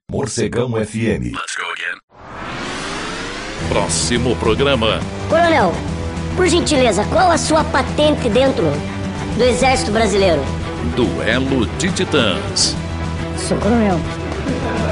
Morcegão FM. Let's go again. Próximo programa. Coronel, por gentileza, qual a sua patente dentro do Exército Brasileiro? Duelo de Titãs. Sou coronel.